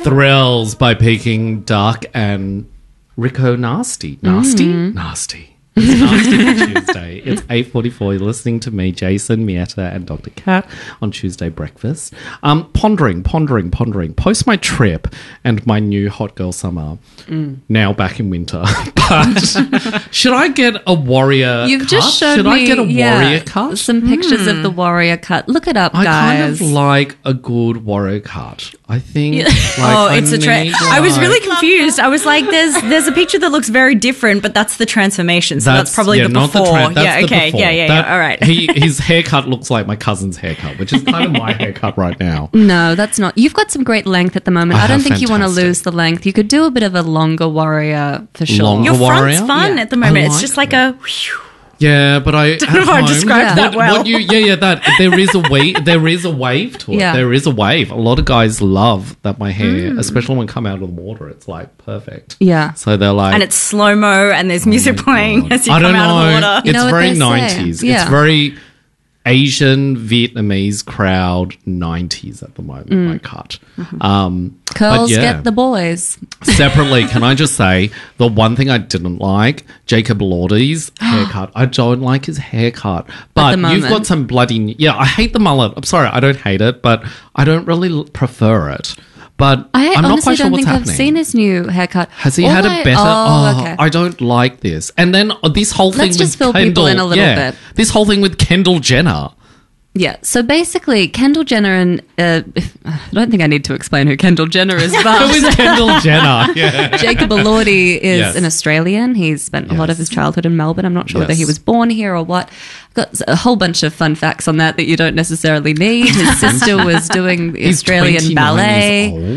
Thrills by Peking Duck and Rico Nasty. Nasty? Nasty. It's Nasty for Tuesday. It's 8:44. You're listening to me, Jason, Mietta, and Dr. Cat on Tuesday breakfast. Pondering. Post my trip and my new hot girl summer. Now back in winter. But should I get a warrior You've cut? just showed should me I get a warrior cut? some pictures of the warrior cut. Look it up, I guys. kind of like a good warrior cut. I think. It's a trend. I was really confused. I was like, "There's a picture that looks very different, but that's the transformation. So that's probably the not before." That's the okay, before. yeah. All right. His haircut looks like my cousin's haircut, which is kind of my haircut right now. No, that's not. You've got some great length at the moment. I don't have think you want to fantastic. lose the length. You could do a bit of a longer warrior for sure. Longer Your front's warrior? fun Yeah. at the moment. I It's like just like that. a. Whew. Yeah, but I Don't know if I described that well. That there is a wave. There is a wave to it. Yeah. There is a wave. A lot of guys love that my hair, especially when I come out of the water. It's like perfect. Yeah. So they're like, And it's slow mo, and there's music playing as you I come don't out know. of the water. You know It's what very they say. 90s. Yeah. It's very Asian Vietnamese crowd 90s at the moment. My cut. Curls yeah. get the boys. Separately, can I just say the one thing I didn't like, Jacob Elordi's haircut. I don't like his haircut. But the you've got moment. some bloody... Yeah, I hate the mullet. I'm sorry, I don't hate it, but I don't really prefer it. But I I'm not honestly quite sure don't what's think happening. I've seen his new haircut. Has he All had a better... okay. I don't like this. And then this whole thing Let's with just fill Kendall... people in a little bit. This whole thing with Kendall Jenner. Yeah, so basically, Kendall Jenner and... I don't think I need to explain who Kendall Jenner is, Who but is Kendall Jenner? Yeah. Jacob Elordi is Yes. an Australian. He's spent a lot of his childhood in Melbourne. I'm not sure whether he Yes. was born here or what. I've got a whole bunch of fun facts on that you don't necessarily need. His sister was doing the He's Australian 29 ballet. years old.